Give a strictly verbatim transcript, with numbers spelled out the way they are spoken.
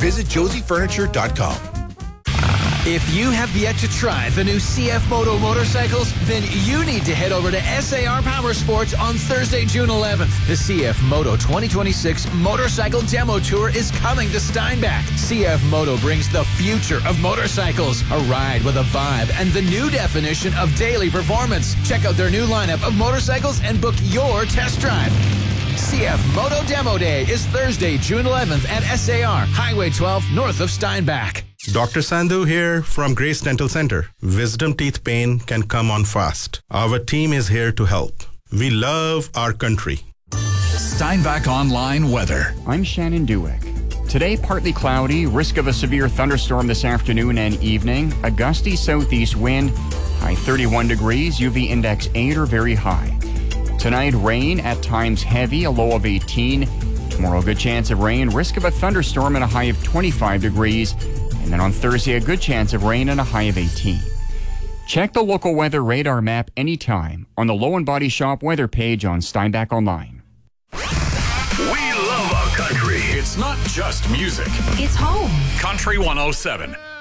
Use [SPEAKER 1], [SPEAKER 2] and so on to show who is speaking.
[SPEAKER 1] visit josie furniture dot com.
[SPEAKER 2] If you have yet to try the new C F Moto motorcycles, then you need to head over to S A R Power Sports on Thursday, June eleventh. The C F Moto twenty twenty-six Motorcycle Demo Tour is coming to Steinbach. C F Moto brings the future of motorcycles, a ride with a vibe, and the new definition of daily performance. Check out their new lineup of motorcycles and book your test drive. C F Moto Demo Day is Thursday, June eleventh at S A R, Highway twelve, north of Steinbach.
[SPEAKER 3] Doctor Sandhu here from Grace Dental Center. Wisdom teeth pain can come on fast. Our team is here to help. We love our country.
[SPEAKER 4] Steinbach Online weather.
[SPEAKER 5] I'm Shannon Dewick. Today, partly cloudy, risk of a severe thunderstorm this afternoon and evening. A gusty southeast wind, high thirty-one degrees, U V index eight or very high. Tonight, rain, at times heavy, a low of eighteen. Tomorrow, good chance of rain, risk of a thunderstorm and a high of twenty-five degrees. And then on Thursday, a good chance of rain and a high of eighteen. Check the local weather radar map anytime on the Low and Body Shop weather page on Steinbach Online.
[SPEAKER 4] We love our country. It's not just music.
[SPEAKER 6] It's home.
[SPEAKER 4] Country one oh seven.